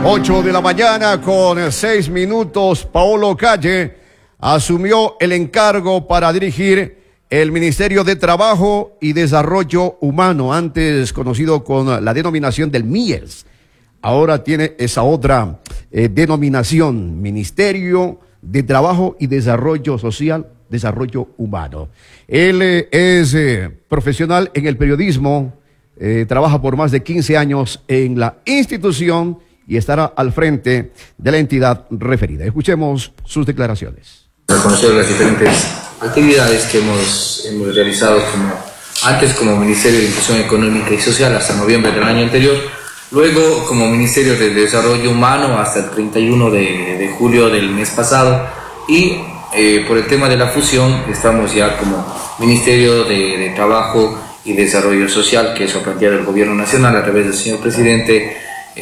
8 de la mañana con 6 minutos. Paolo Calle asumió el encargo para dirigir el Ministerio de Trabajo y Desarrollo Humano, antes conocido con la denominación del MIES. Ahora tiene esa otra denominación, Ministerio de Trabajo y Desarrollo Social, Desarrollo Humano. Él es profesional en el periodismo, trabaja por más de 15 años en la institución y estará al frente de la entidad referida. Escuchemos sus declaraciones. Reconocer las diferentes actividades que hemos realizado como Ministerio de Inclusión Económica y Social hasta noviembre del año anterior, luego como Ministerio de Desarrollo Humano hasta el 31 de julio del mes pasado, y por el tema de la fusión estamos ya como Ministerio de Trabajo y Desarrollo Social, que eso ha planteado el Gobierno Nacional a través del señor Presidente,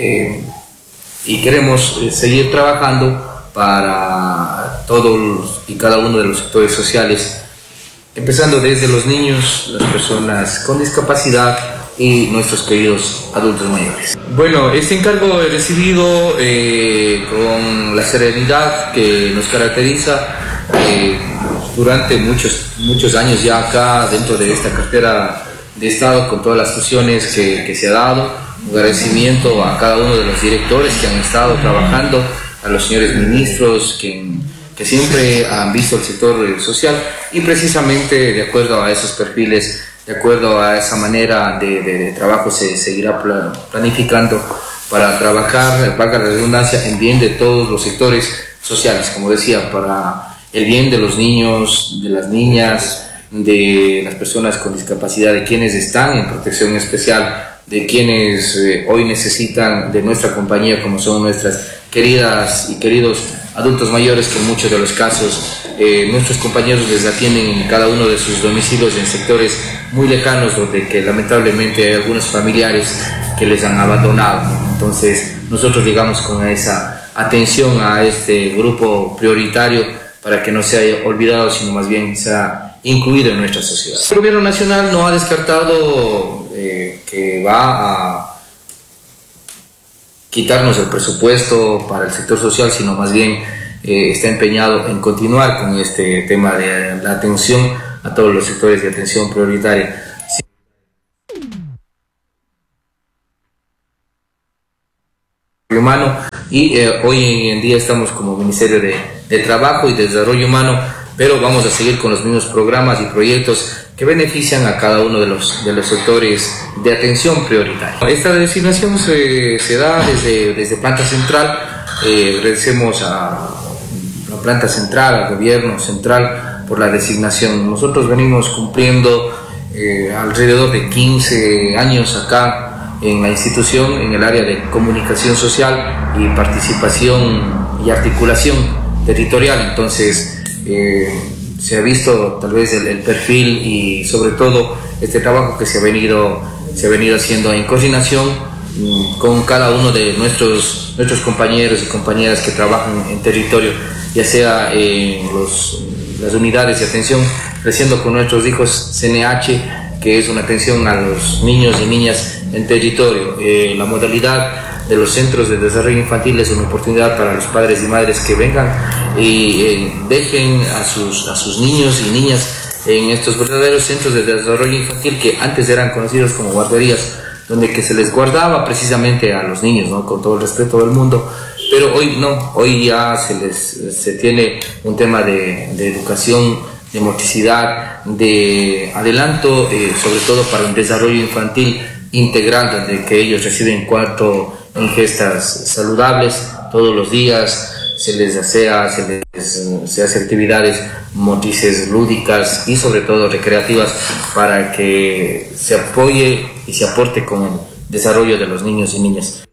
y queremos seguir trabajando para todos y cada uno de los sectores sociales, empezando desde los niños, las personas con discapacidad y nuestros queridos adultos mayores. Bueno, este encargo he recibido con la serenidad que nos caracteriza durante muchos años ya acá dentro de esta cartera de Estado, con todas las funciones que se ha dado. Un agradecimiento a cada uno de los directores que han estado trabajando, a los señores ministros que siempre han visto el sector social, y precisamente de acuerdo a esos perfiles, de acuerdo a esa manera de trabajo, se seguirá planificando para trabajar, valga la redundancia, en bien de todos los sectores sociales, como decía, para el bien de los niños, de las niñas, de las personas con discapacidad, de quienes están en protección especial, de quienes hoy necesitan de nuestra compañía, como son nuestras queridas y queridos adultos mayores, que en muchos de los casos nuestros compañeros les atienden en cada uno de sus domicilios en sectores muy lejanos, donde que lamentablemente hay algunos familiares que les han abandonado. Entonces nosotros llegamos con esa atención a este grupo prioritario para que no se haya olvidado, sino más bien sea incluido en nuestra sociedad. El Gobierno Nacional no ha descartado que va a quitarnos el presupuesto para el sector social, sino más bien está empeñado en continuar con este tema de la atención a todos los sectores de atención prioritaria. Humano, y hoy en día estamos como Ministerio de Trabajo y Desarrollo Humano, pero vamos a seguir con los mismos programas y proyectos que benefician a cada uno de los sectores de atención prioritaria. Esta designación se da desde Planta Central. Agradecemos a la Planta Central, al Gobierno Central, por la designación. Nosotros venimos cumpliendo alrededor de 15 años acá en la institución, en el área de comunicación social y participación y articulación territorial. Entonces, se ha visto tal vez el perfil y sobre todo este trabajo que se ha venido haciendo en coordinación con cada uno de nuestros compañeros y compañeras que trabajan en territorio, ya sea en las unidades de atención, creciendo con nuestros hijos CNH, que es una atención a los niños y niñas en territorio. La modalidad de los centros de desarrollo infantil es una oportunidad para los padres y madres que vengan y dejen a sus niños y niñas en estos verdaderos centros de desarrollo infantil, que antes eran conocidos como guarderías, donde que se les guardaba precisamente a los niños, ¿no?, con todo el respeto del mundo. Pero hoy no, hoy ya se tiene un tema de educación, de motricidad, de adelanto, sobre todo para un desarrollo infantil integral, donde que ellos reciben 4 ingestas saludables todos los días, se hace actividades motrices lúdicas y sobre todo recreativas para que se apoye y se aporte con el desarrollo de los niños y niñas.